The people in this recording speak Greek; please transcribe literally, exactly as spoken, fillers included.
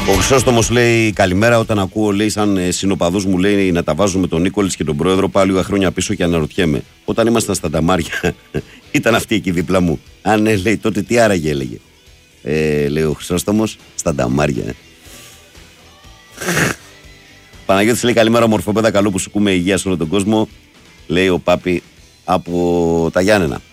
Ο Χρυσόστομος λέει καλημέρα. Όταν ακούω, λέει, σαν ε, συνοπαδούς μου, λέει να τα βάζουμε τον Νίκολης και τον πρόεδρο πάλι λίγα χρόνια πίσω και αναρωτιέμαι. Όταν ήμασταν στα Ταμάρια, ήταν αυτή εκεί δίπλα μου. Αν ναι, λέει, τότε τι άραγε έλεγε. Ε, λέει ο Χρυσόστομος, στα Ταμάρια. Ε. Παναγιώτης λέει καλημέρα, μορφοπέδα. Καλό που σου ακούμε, υγεία σε όλο τον κόσμο. Λέει ο Πάπη από τα Γιάννενα.